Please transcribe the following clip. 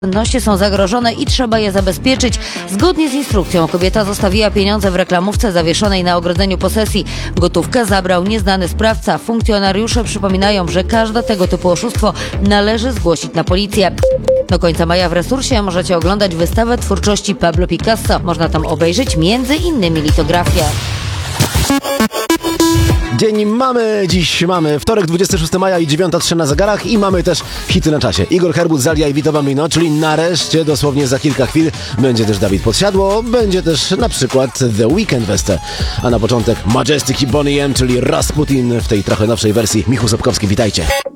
Oszczędności są zagrożone i trzeba je zabezpieczyć. Zgodnie z instrukcją kobieta zostawiła pieniądze w reklamówce zawieszonej na ogrodzeniu posesji. Gotówkę zabrał nieznany sprawca. Funkcjonariusze przypominają, że każde tego typu oszustwo należy zgłosić na policję. Do końca maja w Resursie możecie oglądać wystawę twórczości Pablo Picasso. Można tam obejrzeć m.in. litografię. Dziś mamy wtorek, 26 maja i 9:03 na zegarach i mamy też hity na czasie. Igor Herbut, Zalia i Vito Bambino, czyli nareszcie, dosłownie za kilka chwil, będzie też Dawid Podsiadło, będzie też na przykład The Weeknd Weste, a na początek Majestic i Boney M, czyli Rasputin w tej trochę nowszej wersji. Michał Sobkowski, witajcie.